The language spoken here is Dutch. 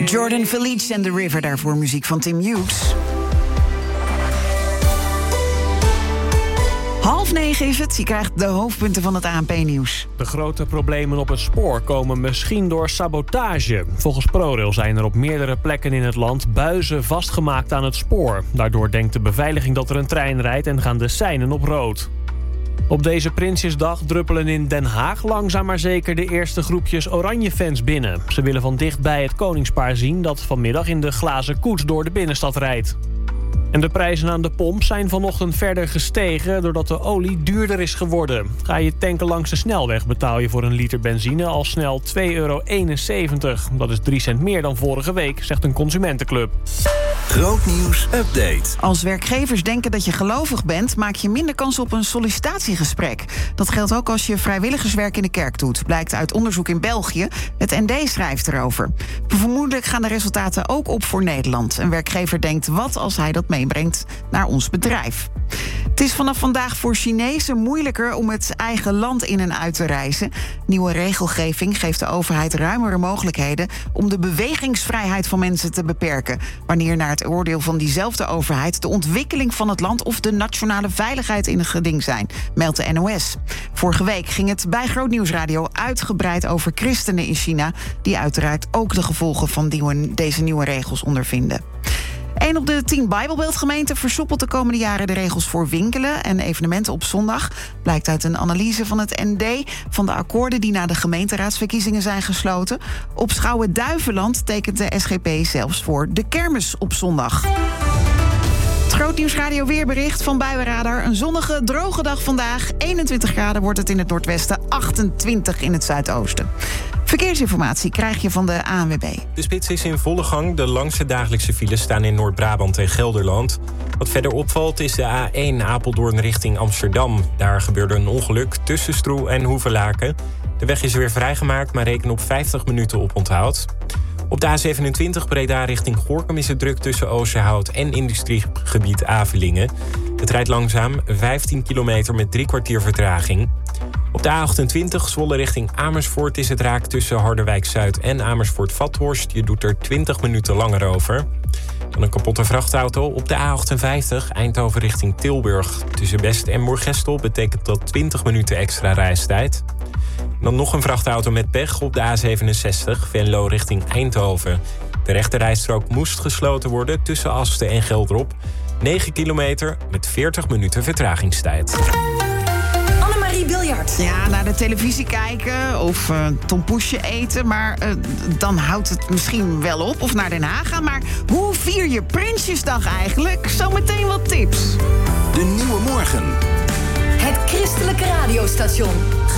Jordan Felice en The River, daarvoor muziek van Tim Hughes. 8:30 is het. Je krijgt de hoofdpunten van het ANP-nieuws. De grote problemen op het spoor komen misschien door sabotage. Volgens ProRail zijn er op meerdere plekken in het land buizen vastgemaakt aan het spoor. Daardoor denkt de beveiliging dat er een trein rijdt en gaan de seinen op rood. Op deze Prinsjesdag druppelen in Den Haag langzaam maar zeker de eerste groepjes Oranje-fans binnen. Ze willen van dichtbij het koningspaar zien dat vanmiddag in de glazen koets door de binnenstad rijdt. En de prijzen aan de pomp zijn vanochtend verder gestegen doordat de olie duurder is geworden. Ga je tanken langs de snelweg betaal je voor een liter benzine al snel €2,71. Dat is 3 cent meer dan vorige week, zegt een consumentenclub. Grootnieuws update. Als werkgevers denken dat je gelovig bent, maak je minder kans op een sollicitatiegesprek. Dat geldt ook als je vrijwilligerswerk in de kerk doet, blijkt uit onderzoek in België. Het ND schrijft erover. Vermoedelijk gaan de resultaten ook op voor Nederland. Een werkgever denkt, wat als hij dat meebrengt naar ons bedrijf? Het is vanaf vandaag voor Chinezen moeilijker om het eigen land in en uit te reizen. Nieuwe regelgeving geeft de overheid ruimere mogelijkheden om de bewegingsvrijheid van mensen te beperken, wanneer naar het oordeel van diezelfde overheid de ontwikkeling van het land of de nationale veiligheid in het geding zijn, meldt de NOS. Vorige week ging het bij Grootnieuwsradio uitgebreid over christenen in China, die uiteraard ook de gevolgen van deze nieuwe regels ondervinden. 1 op de 10 Bijbelbeeldgemeenten versoepelt de komende jaren de regels voor winkelen en evenementen op zondag. Blijkt uit een analyse van het ND van de akkoorden die na de gemeenteraadsverkiezingen zijn gesloten. Op Schouwen-Duiveland tekent de SGP zelfs voor de kermis op zondag. Het Grootnieuwsradio weerbericht van Buienradar. Een zonnige, droge dag vandaag. 21 graden wordt het in het noordwesten, 28 in het zuidoosten. Verkeersinformatie krijg je van de ANWB. De spits is in volle gang. De langste dagelijkse files staan in Noord-Brabant en Gelderland. Wat verder opvalt is de A1 Apeldoorn richting Amsterdam. Daar gebeurde een ongeluk tussen Stroe en Hoevelaken. De weg is weer vrijgemaakt, maar reken op 50 minuten oponthoud. Op de A27 Breda richting Gorinchem is het druk tussen Oosterhout en industriegebied Avelingen. Het rijdt langzaam, 15 kilometer met 3 kwartier vertraging. Op de A28 Zwolle richting Amersfoort is het raak tussen Harderwijk-Zuid en Amersfoort-Vathorst. Je doet er 20 minuten langer over. Dan een kapotte vrachtauto op de A58 Eindhoven richting Tilburg. Tussen Best en Moergestel betekent dat 20 minuten extra reistijd. Dan nog een vrachtauto met pech op de A67 Venlo richting Eindhoven. De rechterrijstrook moest gesloten worden tussen Asten en Geldrop. 9 kilometer met 40 minuten vertragingstijd. Annemarie Biljart. Ja, naar de televisie kijken of tompoesje eten, maar dan houdt het misschien wel op. Of naar Den Haag gaan, maar hoe vier je Prinsjesdag eigenlijk? Zometeen wat tips. De Nieuwe Morgen. Het christelijke radiostation.